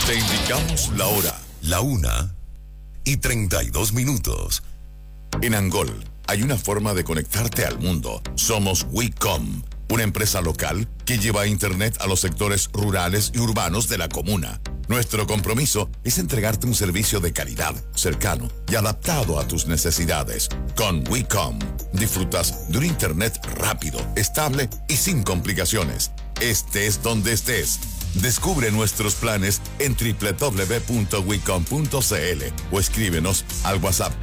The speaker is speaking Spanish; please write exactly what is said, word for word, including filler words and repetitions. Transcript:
Te indicamos la hora, la una y treinta y dos minutos. En Angol hay una forma de conectarte al mundo. Somos Wicom, una empresa local que lleva internet a los sectores rurales y urbanos de la comuna. Nuestro compromiso es entregarte un servicio de calidad, cercano y adaptado a tus necesidades. Con Wicom disfrutas de un internet rápido, estable y sin complicaciones. Estés donde estés. Descubre nuestros planes en doble u doble u doble u punto wicom punto c l o escríbenos al WhatsApp